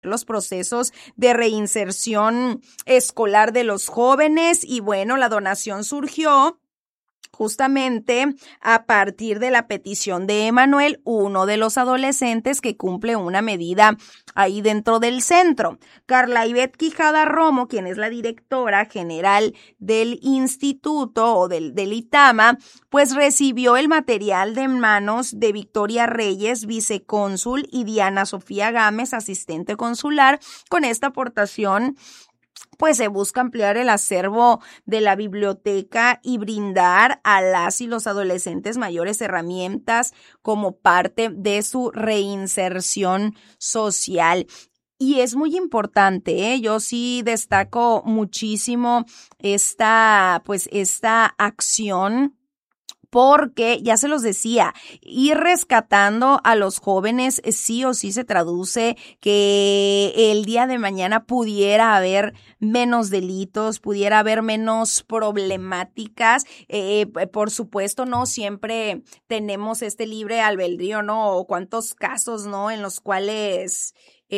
los procesos de reinserción escolar de los jóvenes. Y bueno, la donación surgió justamente a partir de la petición de Emanuel, uno de los adolescentes que cumple una medida ahí dentro del centro. Carla Ivette Quijada Romo, quien es la directora general del instituto o del ITAMA, pues recibió el material de manos de Victoria Reyes, vicecónsul, y Diana Sofía Gámez, asistente consular. Con esta aportación pues se busca ampliar el acervo de la biblioteca y brindar a las y los adolescentes mayores herramientas como parte de su reinserción social. Y es muy importante, yo sí destaco muchísimo esta acción, porque ya se los decía, ir rescatando a los jóvenes sí o sí se traduce que el día de mañana pudiera haber menos delitos, pudiera haber menos problemáticas. Por supuesto, no siempre tenemos este libre albedrío, ¿no? O cuántos casos, ¿no? En los cuales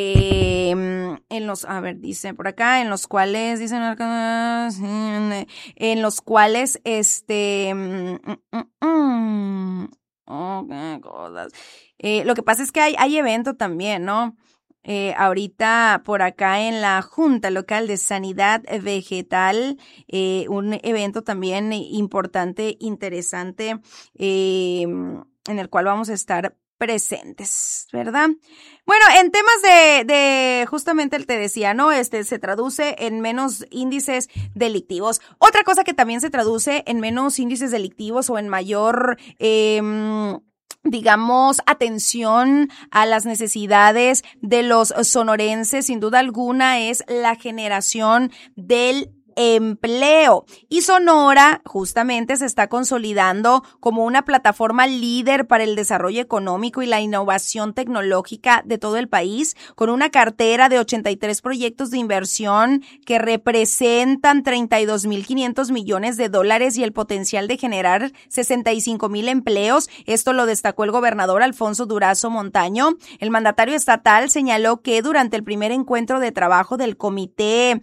dice por acá, en los cuales lo que pasa es que hay evento también, ¿no? Ahorita por acá en la Junta Local de Sanidad Vegetal, un evento también importante, interesante, en el cual vamos a estar presentes, ¿verdad? Bueno, en temas de justamente te decía, ¿no? Se traduce en menos índices delictivos. Otra cosa que también se traduce en menos índices delictivos o en mayor, atención a las necesidades de los sonorenses, sin duda alguna, es la generación del empleo. Y Sonora justamente se está consolidando como una plataforma líder para el desarrollo económico y la innovación tecnológica de todo el país, con una cartera de 83 proyectos de inversión que representan 32,500 millones de dólares y el potencial de generar 65,000 empleos. Esto lo destacó el gobernador Alfonso Durazo Montaño. El mandatario estatal señaló que durante el primer encuentro de trabajo del comité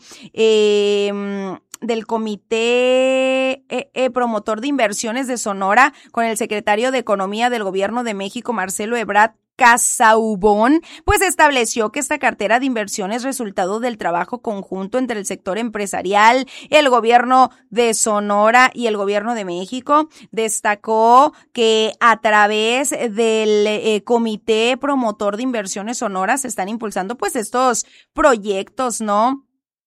promotor de inversiones de Sonora con el secretario de Economía del Gobierno de México, Marcelo Ebrard Casaubon, pues estableció que esta cartera de inversión es resultado del trabajo conjunto entre el sector empresarial, el gobierno de Sonora y el gobierno de México. Destacó que a través del comité promotor de inversiones Sonora se están impulsando pues estos proyectos, ¿no?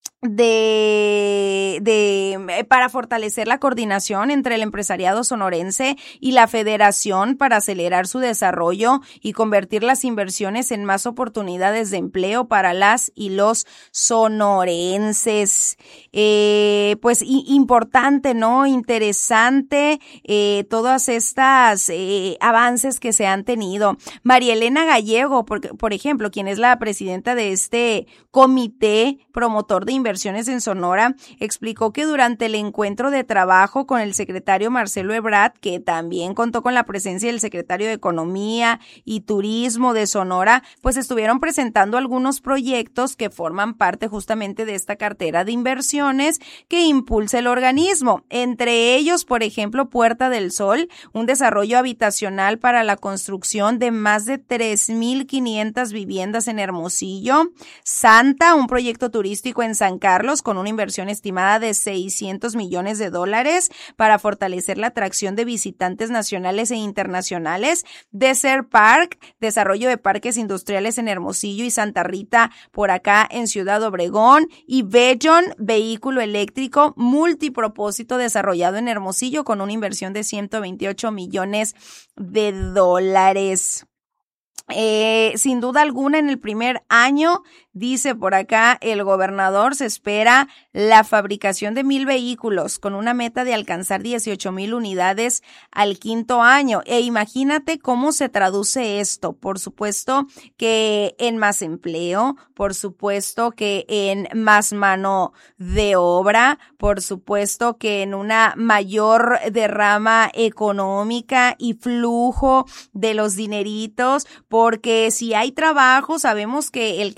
Para fortalecer la coordinación entre el empresariado sonorense y la federación para acelerar su desarrollo y convertir las inversiones en más oportunidades de empleo para las y los sonorenses. Importante, ¿no? Interesante, todas estas avances que se han tenido. María Elena Gallego, por ejemplo, quien es la presidenta de este comité promotor de inversiones en Sonora, explicó que durante el encuentro de trabajo con el secretario Marcelo Ebrard, que también contó con la presencia del secretario de Economía y Turismo de Sonora, pues estuvieron presentando algunos proyectos que forman parte justamente de esta cartera de inversiones que impulsa el organismo. Entre ellos, por ejemplo, Puerta del Sol, un desarrollo habitacional para la construcción de más de 3,500 viviendas en Hermosillo. Santa, un proyecto turístico en San Carlos con una inversión estimada de 600 millones de dólares para fortalecer la atracción de visitantes nacionales e internacionales. Desert Park, desarrollo de parques industriales en Hermosillo y Santa Rita por acá en Ciudad Obregón. Y Bellon, vehículo eléctrico multipropósito desarrollado en Hermosillo con una inversión de 128 millones de dólares. Sin duda alguna, en el primer año, dice por acá el gobernador, se espera la fabricación de 1,000 vehículos con una meta de alcanzar 18,000 unidades al quinto año. Imagínate cómo se traduce esto. Por supuesto que en más empleo, por supuesto que en más mano de obra, por supuesto que en una mayor derrama económica y flujo de los dineritos, porque si hay trabajo, sabemos que el que trabaja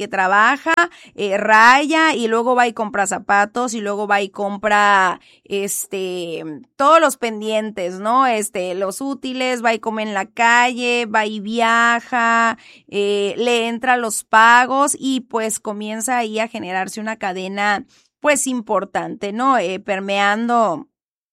trabaja, raya y luego va y compra zapatos y luego va y compra todos los pendientes, ¿no? Los útiles, va y come en la calle, va y viaja, le entra los pagos y pues comienza ahí a generarse una cadena pues importante, ¿no? Permeando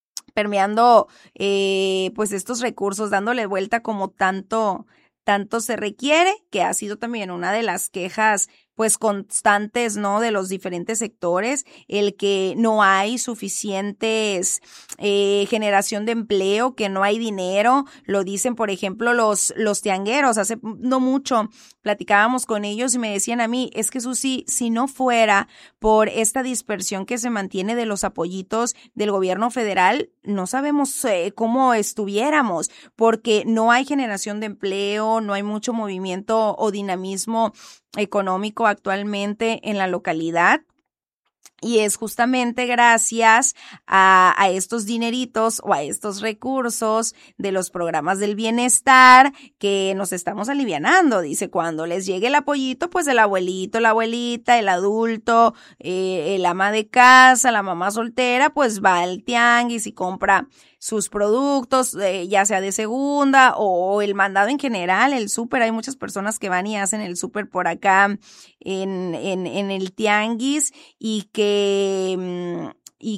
pues estos recursos, dándole vuelta como tanto se requiere, que ha sido también una de las quejas pues constantes, ¿no? De los diferentes sectores, el que no hay suficientes generación de empleo, que no hay dinero, lo dicen por ejemplo los tiangueros, hace no mucho platicábamos con ellos y me decían a mí, es que Susi, si no fuera por esta dispersión que se mantiene de los apoyitos del gobierno federal, no sabemos cómo estuviéramos, porque no hay generación de empleo, no hay mucho movimiento o dinamismo económico actualmente en la localidad. Y es justamente gracias a estos dineritos o a estos recursos de los programas del bienestar que nos estamos alivianando. Dice, cuando les llegue el apoyito, pues el abuelito, la abuelita, el adulto, el ama de casa, la mamá soltera, pues va al tianguis y compra sus productos, ya sea de segunda o el mandado en general, el súper. Hay muchas personas que van y hacen el súper por acá en el tianguis y que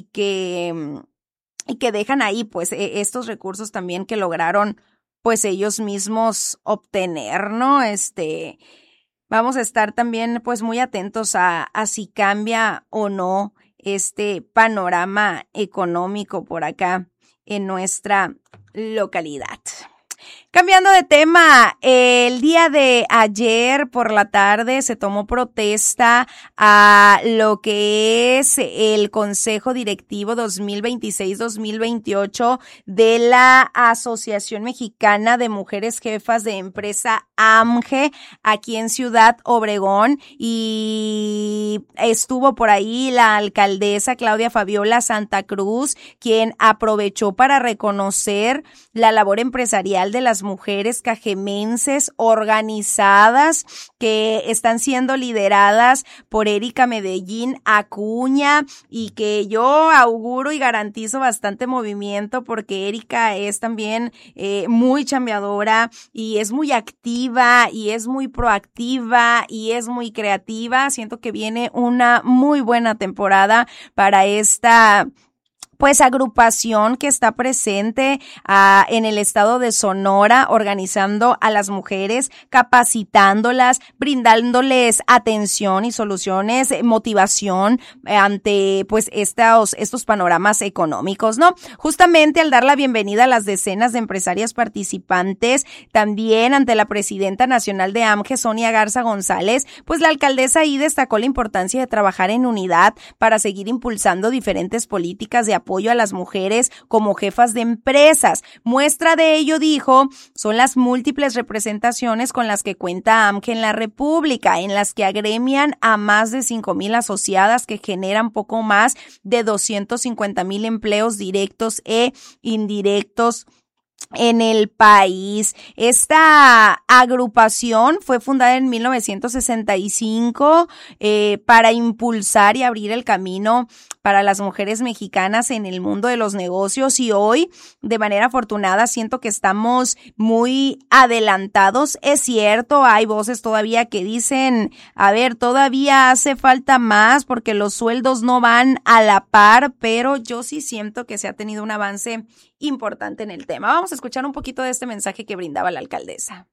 dejan ahí pues estos recursos también que lograron pues ellos mismos obtener, ¿no? Vamos a estar también pues muy atentos a si cambia o no este panorama económico por acá en nuestra localidad. Cambiando de tema, el día de ayer por la tarde se tomó protesta a lo que es el Consejo Directivo 2026-2028 de la Asociación Mexicana de Mujeres Jefas de Empresa AMGE aquí en Ciudad Obregón, y estuvo por ahí la alcaldesa Claudia Fabiola Santa Cruz, quien aprovechó para reconocer la labor empresarial de las mujeres cajemenses organizadas que están siendo lideradas por Erika Medellín Acuña, y que yo auguro y garantizo bastante movimiento porque Erika es también muy chambeadora y es muy activa y es muy proactiva y es muy creativa. Siento que viene una muy buena temporada para esta pues agrupación que está presente en el estado de Sonora, organizando a las mujeres, capacitándolas, brindándoles atención y soluciones, motivación ante pues estos panoramas económicos, ¿no? Justamente al dar la bienvenida a las decenas de empresarias participantes, también ante la presidenta nacional de AMGE, Sonia Garza González, pues la alcaldesa ahí destacó la importancia de trabajar en unidad para seguir impulsando diferentes políticas de apoyo a las mujeres como jefas de empresas. Muestra de ello, dijo, son las múltiples representaciones con las que cuenta AMGE en la República, en las que agremian a más de 5,000 asociadas que generan poco más de 250,000 empleos directos e indirectos en el país. Esta agrupación fue fundada en 1965 para impulsar y abrir el camino para las mujeres mexicanas en el mundo de los negocios, y hoy, de manera afortunada, siento que estamos muy adelantados. Es cierto, hay voces todavía que dicen, a ver, todavía hace falta más porque los sueldos no van a la par, pero yo sí siento que se ha tenido un avance importante en el tema. Vamos a escuchar un poquito de este mensaje que brindaba la alcaldesa.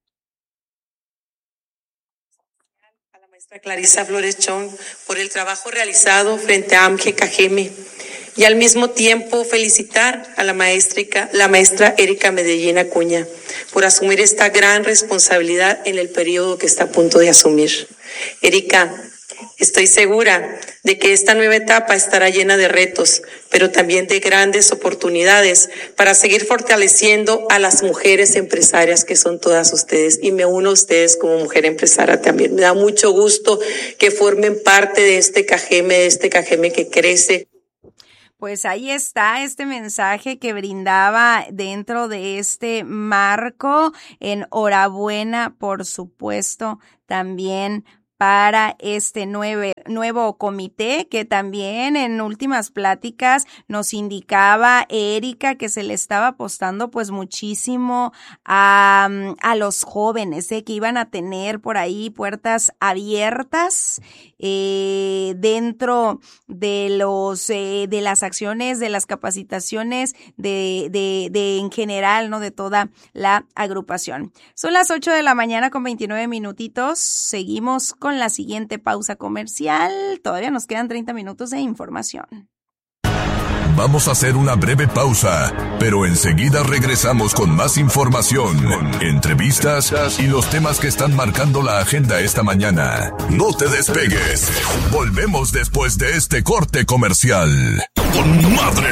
A la maestra Clarisa Flores Chong por el trabajo realizado frente a AMGE Cajeme, y al mismo tiempo felicitar a la maestra Erika Medellín Acuña por asumir esta gran responsabilidad en el periodo que está a punto de asumir. Erika, estoy segura de que esta nueva etapa estará llena de retos, pero también de grandes oportunidades para seguir fortaleciendo a las mujeres empresarias que son todas ustedes. Y me uno a ustedes como mujer empresaria también. Me da mucho gusto que formen parte de este Cajeme que crece. Pues ahí está este mensaje que brindaba dentro de este marco. Enhorabuena, por supuesto, también para este nuevo comité, que también en últimas pláticas nos indicaba Erika que se le estaba apostando pues muchísimo a los jóvenes, que iban a tener por ahí puertas abiertas dentro de las acciones, de las capacitaciones de en general, ¿no? De toda la agrupación. Son las 8 de la mañana con 29 minutitos. Seguimos con la siguiente pausa comercial. Todavía nos quedan 30 minutos de información. Vamos a hacer una breve pausa, pero enseguida regresamos con más información, entrevistas y los temas que están marcando la agenda esta mañana. No te despegues. Volvemos después de este corte comercial. ¡Con madre!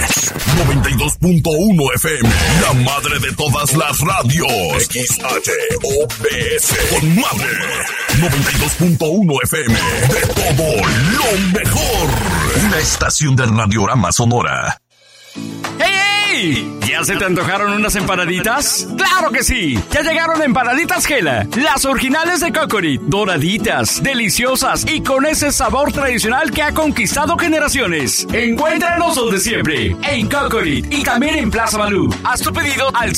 92.1 FM, la madre de todas las radios. XHOBS. ¡Con madre! 92.1 FM, de todo lo mejor. Una estación del Radiorama Sonora. ¡Hey, hey! ¿Ya se te antojaron unas empanaditas? ¡Claro que sí! Ya llegaron Empanaditas Gela, las originales de Cocorit, doraditas, deliciosas y con ese sabor tradicional que ha conquistado generaciones. Encuéntranos donde siempre, en Cocorit y también en Plaza Malú. Haz tu pedido al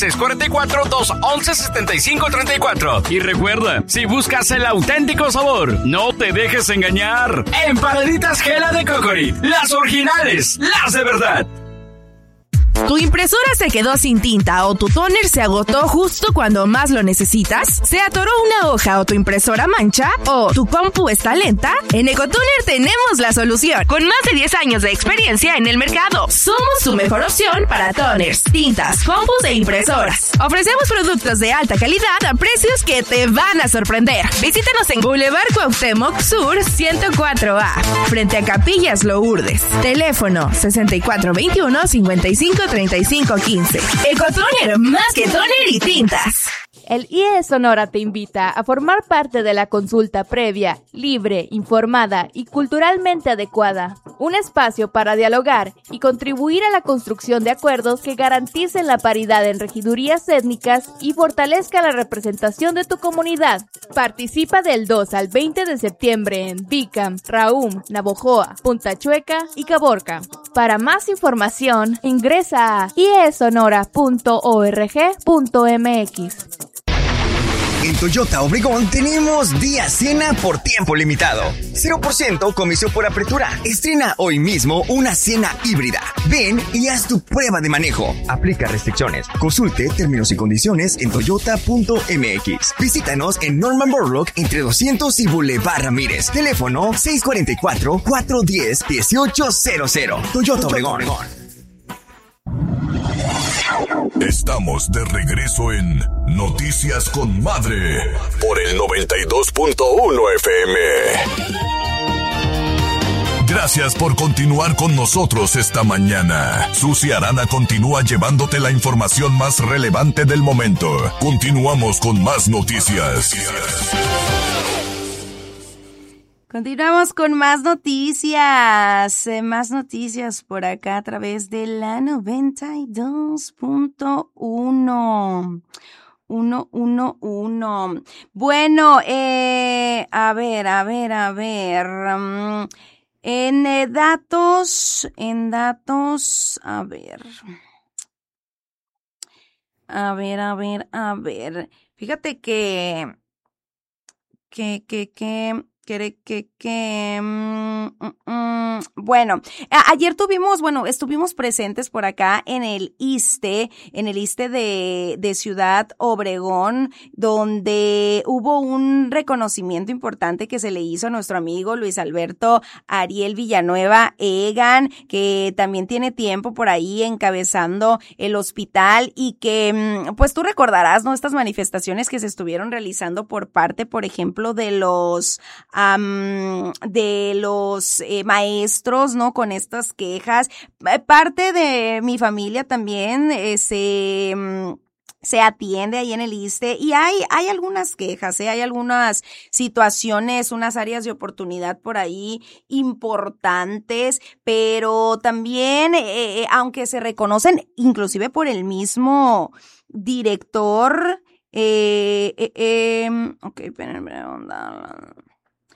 644-211-7534. Y recuerda, si buscas el auténtico sabor, no te dejes engañar. Empanaditas Gela de Cocorit, las originales, las de verdad. ¿Tu impresora se quedó sin tinta o tu tóner se agotó justo cuando más lo necesitas? ¿Se atoró una hoja o tu impresora mancha? ¿O tu compu está lenta? En Ecotoner tenemos la solución. Con más de 10 años de experiencia en el mercado, somos tu mejor opción para toners, tintas, compus e impresoras. Ofrecemos productos de alta calidad a precios que te van a sorprender. Visítanos en Boulevard Cuauhtémoc Sur 104A, frente a Capillas Lourdes. Teléfono 6421-553515. Ecotoner, más que toner y tintas. El IE Sonora te invita a formar parte de la consulta previa, libre, informada y culturalmente adecuada. Un espacio para dialogar y contribuir a la construcción de acuerdos que garanticen la paridad en regidurías étnicas y fortalezca la representación de tu comunidad. Participa del 2 al 20 de septiembre en Bicam, Raúm, Navojoa, Punta Chueca y Caborca. Para más información, ingresa a iesonora.org.mx. En Toyota Obregón tenemos día cena por tiempo limitado. 0% comisión por apertura. Estrena hoy mismo una cena híbrida. Ven y haz tu prueba de manejo. Aplica restricciones. Consulte términos y condiciones en toyota.mx. Visítanos en Norman Borlaug entre 200 y Boulevard Ramírez. Teléfono 644-410-1800. Toyota Obregón. Estamos de regreso en Noticias con Madre por el 92.1 FM. Gracias por continuar con nosotros esta mañana. Susi Arana continúa llevándote la información más relevante del momento. Continuamos con más noticias. Continuamos con más noticias por acá a través de la 92.1. Bueno, a ver. En datos, a ver. Fíjate que bueno, ayer estuvimos presentes por acá en el ISSSTE de Ciudad Obregón, donde hubo un reconocimiento importante que se le hizo a nuestro amigo Luis Alberto Ariel Villanueva Egan, que también tiene tiempo por ahí encabezando el hospital y que, pues tú recordarás, ¿no? Estas manifestaciones que se estuvieron realizando por parte, por ejemplo, de los maestros, ¿no? Con estas quejas. Parte de mi familia también se atiende ahí en el ISSSTE y hay algunas quejas, hay algunas situaciones, unas áreas de oportunidad por ahí importantes, pero también, aunque se reconocen inclusive por el mismo director, ok, espérenme,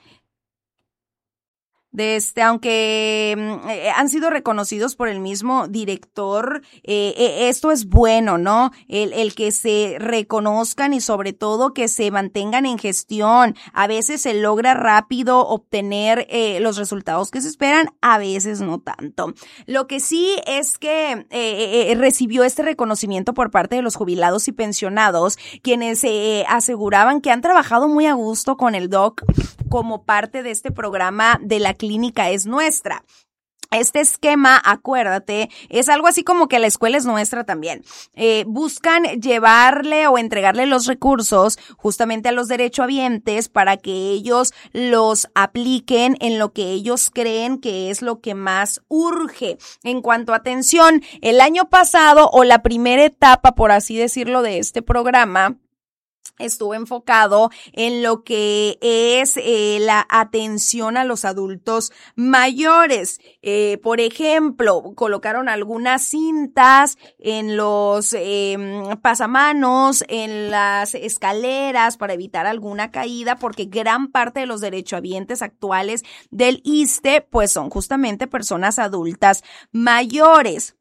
aunque han sido reconocidos por el mismo director, esto es bueno, ¿no? El que se reconozcan y sobre todo que se mantengan en gestión. A veces se logra rápido obtener los resultados que se esperan, a veces no tanto. Lo que sí es que recibió este reconocimiento por parte de los jubilados y pensionados, quienes aseguraban que han trabajado muy a gusto con el doc como parte de este programa de La Clínica es Nuestra. Este esquema, acuérdate, es algo así como que la escuela es nuestra también. Buscan llevarle o entregarle los recursos justamente a los derechohabientes para que ellos los apliquen en lo que ellos creen que es lo que más urge. En cuanto a atención, el año pasado o la primera etapa, por así decirlo, de este programa, estuvo enfocado en lo que es la atención a los adultos mayores. Por ejemplo, colocaron algunas cintas en los pasamanos, en las escaleras para evitar alguna caída, porque gran parte de los derechohabientes actuales del ISSSTE pues son justamente personas adultas mayores.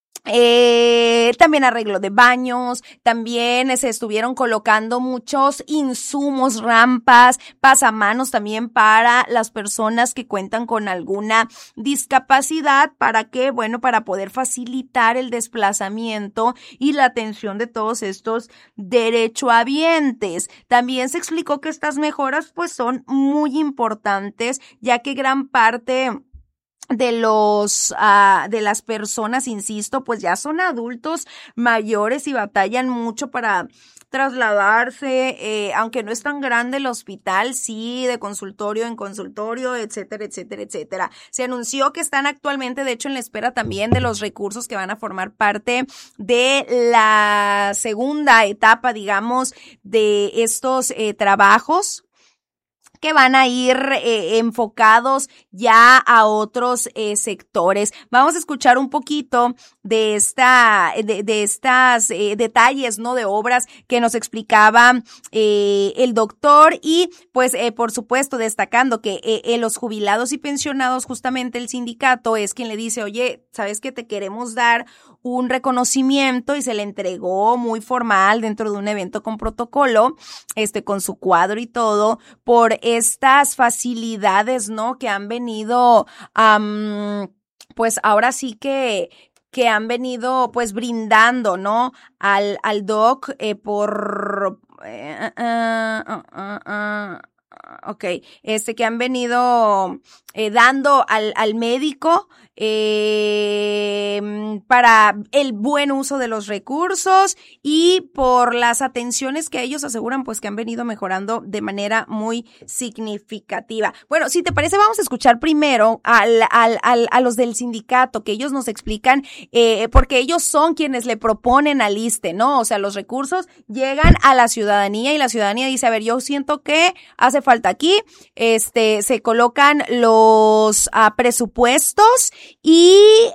También arreglo de baños, también se estuvieron colocando muchos insumos, rampas, pasamanos también para las personas que cuentan con alguna discapacidad, para poder facilitar el desplazamiento y la atención de todos estos derechohabientes. También se explicó que estas mejoras pues son muy importantes, ya que gran parte de las personas, insisto, pues ya son adultos mayores y batallan mucho para trasladarse, aunque no es tan grande el hospital, sí, de consultorio en consultorio, etcétera, etcétera, etcétera. Se anunció que están actualmente, de hecho, en la espera también de los recursos que van a formar parte de la segunda etapa, digamos, de estos trabajos, que van a ir enfocados ya a otros sectores. Vamos a escuchar un poquito de estas detalles, ¿no? De obras que nos explicaba el doctor y pues por supuesto destacando que los jubilados y pensionados, justamente el sindicato es quien le dice, oye, ¿sabes qué? Te queremos dar un reconocimiento, y se le entregó muy formal dentro de un evento con protocolo, con su cuadro y todo, por estas facilidades, ¿no? Que han venido, pues ahora sí que han venido pues brindando, ¿no? Al doc que han venido dando al médico para el buen uso de los recursos y por las atenciones que ellos aseguran pues que han venido mejorando de manera muy significativa. Bueno, si te parece, vamos a escuchar primero a los del sindicato, que ellos nos explican, porque ellos son quienes le proponen al ISSSTE, ¿no? O sea, los recursos llegan a la ciudadanía y la ciudadanía dice, a ver, yo siento que hace falta aquí, se colocan los presupuestos y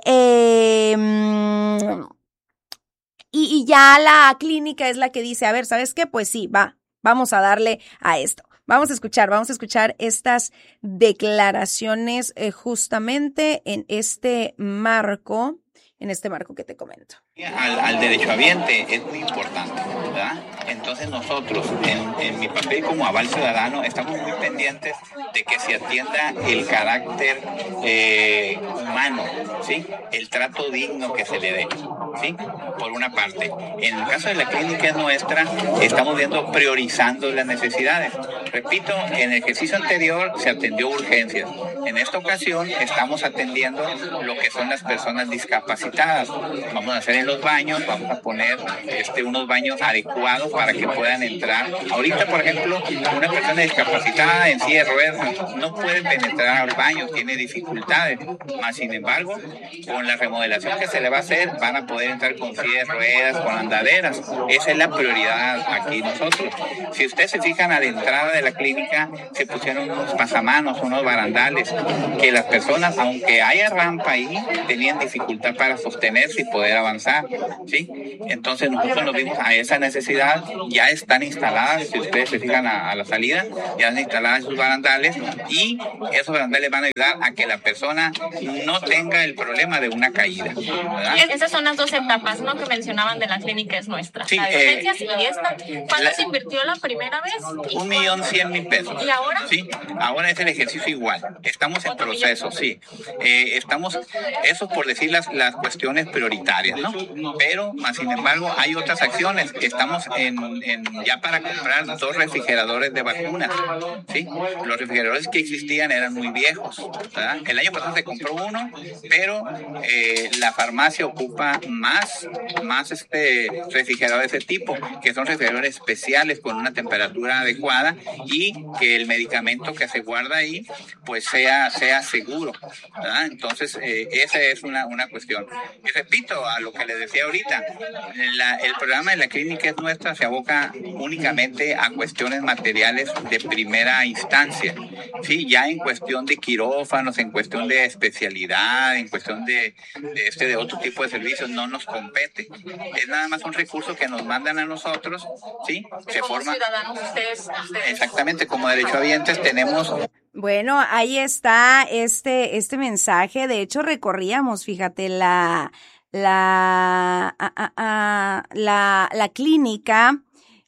ya la clínica es la que dice, a ver, ¿sabes qué? Pues sí, vamos a darle a esto. Vamos a escuchar estas declaraciones justamente en este marco que te comento. Al derechohabiente es muy importante, ¿verdad? Entonces nosotros, en mi papel como aval ciudadano, estamos muy pendientes de que se atienda el carácter humano, ¿sí? El trato digno que se le dé, ¿sí? Por una parte. En el caso de La Clínica es Nuestra, estamos priorizando las necesidades. Repito, en el ejercicio anterior se atendió urgencias. En esta ocasión estamos atendiendo lo que son las personas discapacitadas. Vamos a hacer en los baños, vamos a poner unos baños adecuados para que puedan entrar. Ahorita, por ejemplo, una persona discapacitada en silla de ruedas no puede penetrar al baño, tiene dificultades. Más sin embargo, con la remodelación que se le va a hacer, van a poder entrar con silla de ruedas, con andaderas. Esa es la prioridad aquí nosotros. Si ustedes se fijan, a la entrada de la clínica se pusieron unos pasamanos, unos barandales, que las personas, aunque haya rampa ahí, tenían dificultad para sostenerse y poder avanzar. mejorar, ¿sí? Entonces nosotros nos vimos a esa necesidad, ya están instaladas, si ustedes se fijan a la salida, ya están instaladas sus barandales, y esos barandales van a ayudar a que la persona no tenga el problema de una caída, ¿verdad? Esas son las dos etapas, ¿no?, que mencionaban de la clínica Es Nuestra. Sí, la de urgencias y esta. ¿Cuánto se invirtió la primera vez? 1,100,000 pesos. ¿Y ahora? Sí, ahora es el ejercicio igual. Estamos en proceso, sí. Eso por decir las cuestiones prioritarias, ¿no? Pero, más sin embargo, hay otras acciones. Estamos ya para comprar 2 refrigeradores de vacunas, ¿sí? Los refrigeradores que existían eran muy viejos, ¿verdad? El año pasado se compró uno, pero la farmacia ocupa más refrigeradores de ese tipo, que son refrigeradores especiales con una temperatura adecuada y que el medicamento que se guarda ahí pues sea seguro, ¿verdad? Entonces esa es una cuestión. Y repito a lo que les decía ahorita, el programa de la clínica Es Nuestra se aboca únicamente a cuestiones materiales de primera instancia, sí, ya en cuestión de quirófanos, en cuestión de especialidad, en cuestión de otro tipo de servicios no nos compete. Es nada más un recurso que nos mandan a nosotros, sí, se como forma. Ciudadanos, ustedes. Exactamente, como derechohabientes tenemos. Bueno, ahí está este mensaje. De hecho, recorríamos, fíjate, la clínica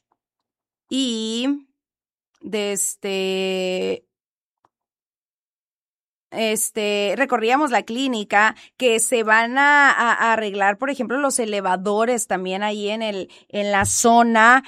y recorríamos la clínica, que se van a arreglar, por ejemplo, los elevadores también ahí en la zona,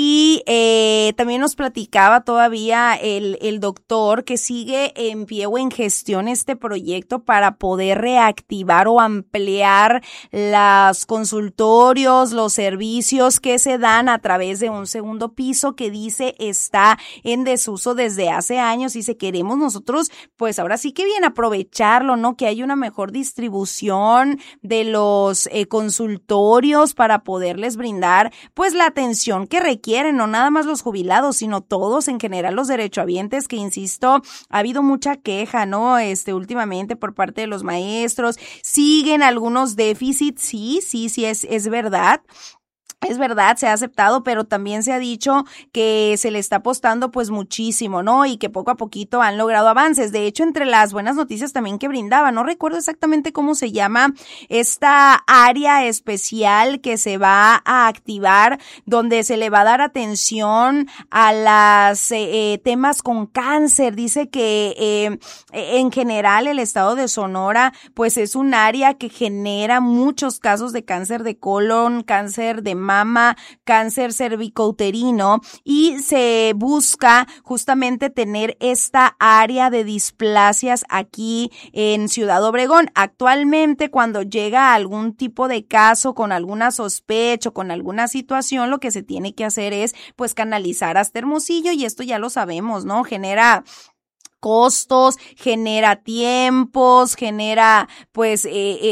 y también nos platicaba todavía el doctor que sigue en pie o en gestión este proyecto para poder reactivar o ampliar los consultorios, los servicios que se dan a través de un segundo piso que dice está en desuso desde hace años. Y si queremos nosotros, pues ahora sí que bien aprovecharlo, ¿no? Que haya una mejor distribución de los consultorios para poderles brindar pues la atención que requieren, no nada más los jubilados, sino todos en general, los derechohabientes, que insisto, ha habido mucha queja, ¿no? Últimamente por parte de los maestros, siguen algunos déficits, sí, es verdad. Es verdad, se ha aceptado, pero también se ha dicho que se le está apostando pues muchísimo, ¿no? Y que poco a poquito han logrado avances. De hecho, entre las buenas noticias también que brindaba, no recuerdo exactamente cómo se llama esta área especial que se va a activar, donde se le va a dar atención a las temas con cáncer. Dice que en general el estado de Sonora pues es un área que genera muchos casos de cáncer de colon, cáncer de mama, cáncer cervicouterino, y se busca justamente tener esta área de displasias aquí en Ciudad Obregón. Actualmente, cuando llega algún tipo de caso con alguna sospecha o con alguna situación, lo que se tiene que hacer es pues canalizar hasta Hermosillo, y esto ya lo sabemos, ¿no? Genera costos, genera tiempos, genera pues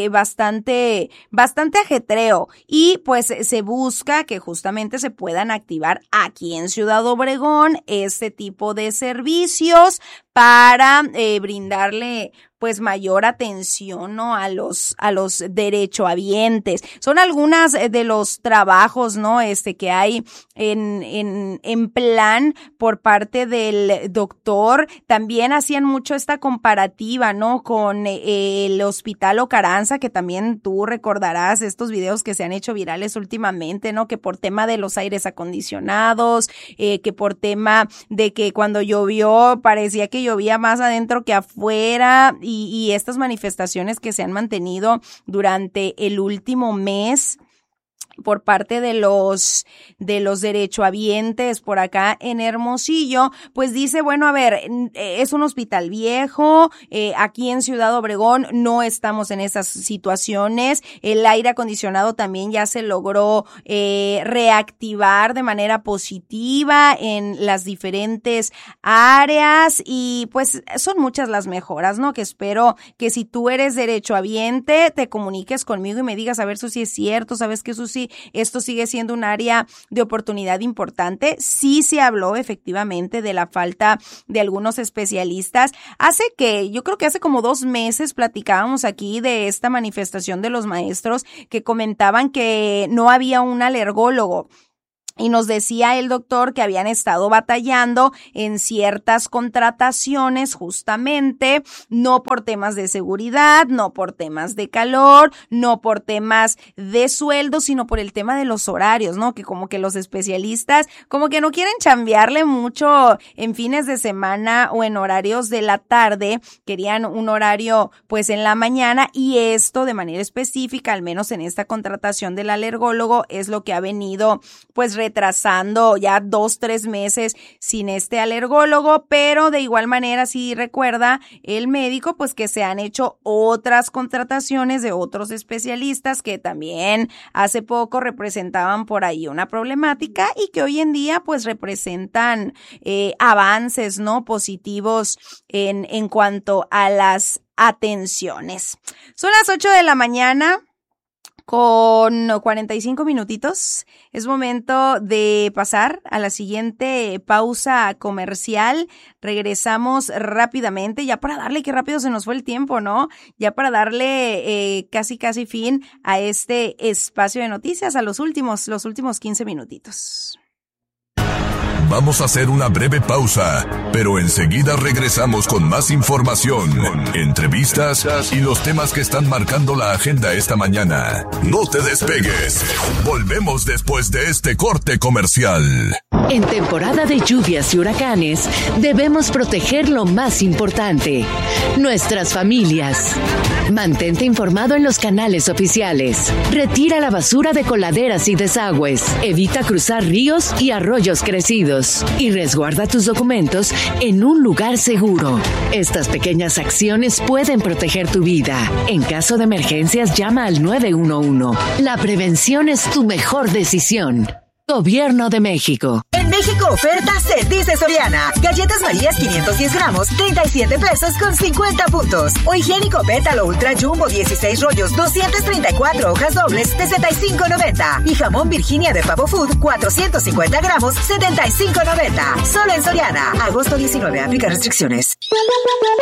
bastante ajetreo, y pues se busca que justamente se puedan activar aquí en Ciudad Obregón este tipo de servicios para brindarle pues mayor atención, ¿no? a los derechohabientes. Son algunas de los trabajos, ¿no? Que hay en plan por parte del doctor. También hacían mucho esta comparativa, ¿no? Con el Hospital Ocaranza, que también tú recordarás estos videos que se han hecho virales últimamente, ¿no? Que por tema de los aires acondicionados, que por tema de que cuando llovió parecía que llovía más adentro que afuera, y estas manifestaciones que se han mantenido durante el último mes por parte de los derechohabientes por acá en Hermosillo, pues dice, bueno, a ver, es un hospital viejo, aquí en Ciudad Obregón no estamos en esas situaciones, el aire acondicionado también ya se logró reactivar de manera positiva en las diferentes áreas, y pues son muchas las mejoras, ¿no? Que espero que si tú eres derechohabiente te comuniques conmigo y me digas, a ver, Susi, es cierto, sabes que Susi, hoy esto sigue siendo un área de oportunidad importante. Sí se habló efectivamente de la falta de algunos especialistas. Yo creo que hace como 2 meses platicábamos aquí de esta manifestación de los maestros que comentaban que no había un alergólogo. Y nos decía el doctor que habían estado batallando en ciertas contrataciones justamente, no por temas de seguridad, no por temas de calor, no por temas de sueldo, sino por el tema de los horarios, ¿no? Que como que los especialistas como que no quieren chambearle mucho en fines de semana o en horarios de la tarde, querían un horario pues en la mañana, y esto de manera específica, al menos en esta contratación del alergólogo, es lo que ha venido pues retrasando ya 2-3 meses sin este alergólogo, pero de igual manera sí recuerda el médico pues que se han hecho otras contrataciones de otros especialistas que también hace poco representaban por ahí una problemática y que hoy en día pues representan avances, ¿no? Positivos en cuanto a las atenciones. Son las 8 de la mañana. Con 45 minutitos, es momento de pasar a la siguiente pausa comercial. Regresamos rápidamente, ya para darle, qué rápido se nos fue el tiempo, ¿no? Ya para darle casi fin a este espacio de noticias, a los últimos 15 minutitos. Vamos a hacer una breve pausa, pero enseguida regresamos con más información, entrevistas y los temas que están marcando la agenda esta mañana. No te despegues. Volvemos después de este corte comercial. En temporada de lluvias y huracanes, debemos proteger lo más importante, nuestras familias. Mantente informado en los canales oficiales. Retira la basura de coladeras y desagües. Evita cruzar ríos y arroyos crecidos. Y resguarda tus documentos en un lugar seguro. Estas pequeñas acciones pueden proteger tu vida. En caso de emergencias, llama al 911. La prevención es tu mejor decisión. Gobierno de México. En México oferta se dice Soriana. Galletas Marías 510 gramos, 37 pesos con 50 puntos. O higiénico Pétalo Ultra Jumbo 16 rollos, 234 hojas dobles, 65.90. Y jamón Virginia de Pavo Food 450 gramos, 75.90. Solo en Soriana. Agosto 19. Aplica restricciones.